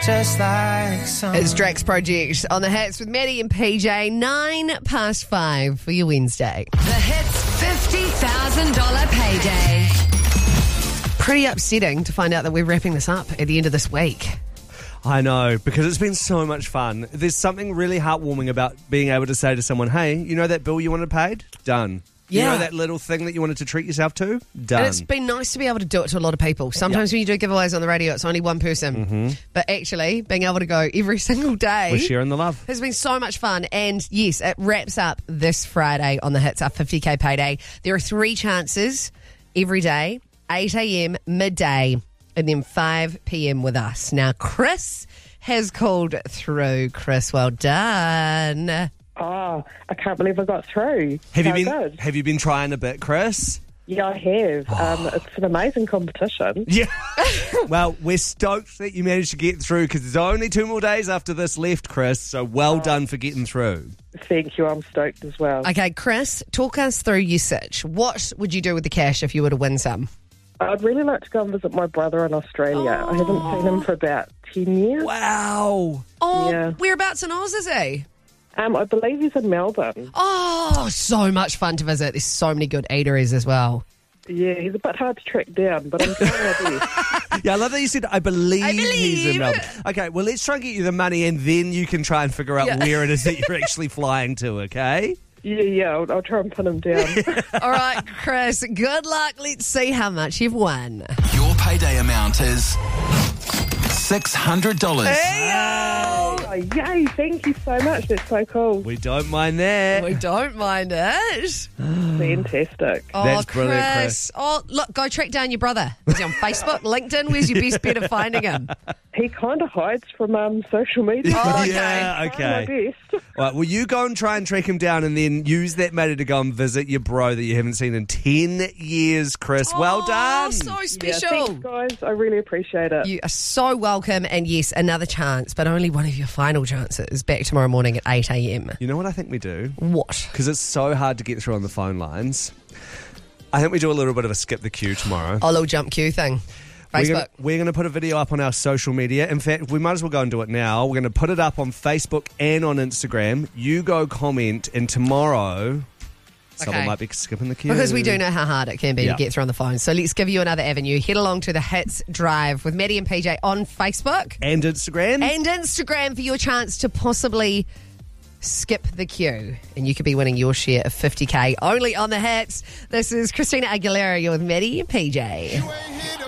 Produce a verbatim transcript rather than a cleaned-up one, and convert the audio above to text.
just like some. It's Drax Project on the Hits with Maddie and P J. Nine past five for your Wednesday. The Hits fifty thousand dollars payday. Pretty upsetting to find out that we're wrapping this up at the end of this week. I know, because it's been so much fun. There's something really heartwarming about being able to say to someone, hey, you know that bill you wanted paid? Done. You Yeah. know that little thing that you wanted to treat yourself to? Done. And it's been nice to be able to do it to a lot of people. Sometimes when you do giveaways on the radio, it's only one person. Mm-hmm. But actually, being able to go every single day We're sharing the love. has been so much fun. And yes, it wraps up this Friday on the Hits, our fifty K payday. There are three chances every day, eight a.m, midday, and then five p.m. with us. Now, Chris has called through. Chris, well done. Oh, I can't believe I got through. Have you So been good. Have you been trying a bit, Chris? Yeah, I have. Um, it's an amazing competition. Yeah. Well, we're stoked that you managed to get through because there's only two more days after this left, Chris. So well done for getting through. Thank you. I'm stoked as well. Okay, Chris, talk us through your sitch. What would you do with the cash if you were to win some? I'd really like to go and visit my brother in Australia. I haven't seen him for about ten years. Wow. Oh, Yeah. whereabouts in Oz is he? Um, I believe he's in Melbourne. Oh, so much fun to visit. There's so many good eateries as well. Yeah, he's a bit hard to track down, but I'm trying my best. Yeah, I love that you said, I believe, I he's in believe. Melbourne. Okay, well, let's try and get you the money and then you can try and figure out Yeah. where it is that you're actually flying to, okay? Yeah, yeah, I'll, I'll try and pin him down. All right, Chris, good luck. Let's see how much you've won. Your payday amount is six hundred dollars. Oh, yay, thank you so much. That's so cool. We don't mind that. We don't mind it. Fantastic. Oh, That's Chris. brilliant, Chris. Oh, look, go track down your brother. Is he on Facebook, LinkedIn? Where's your best bet of finding him? He kind of hides from um, social media. Oh, okay. Yeah, Trying okay. my best. Right, well, you go and try and track him down and then use that money to go and visit your bro that you haven't seen in ten years, Chris. Well Oh, done. so Yeah, special. thanks, guys. I really appreciate it. You are so welcome. And yes, another chance, but only one of your final chances. Back tomorrow morning at eight a.m. You know what I think we do? What? Because it's so hard to get through on the phone lines. I think we do a little bit of a skip the queue tomorrow. Oh, little jump queue thing. We're Facebook. gonna, we're going to put a video up on our social media. In fact, we might as well go and do it now. We're going to put it up on Facebook and on Instagram. You go comment, and tomorrow someone Okay. might be skipping the queue. Because we do know how hard it can be Yeah. to get through on the phone. So let's give you another avenue. Head along to the Hits Drive with Maddie and P J on Facebook And Instagram. and Instagram for your chance to possibly skip the queue. And you could be winning your share of fifty K only on the Hits. This is Christina Aguilera. You're with Maddie and P J. You ain't here to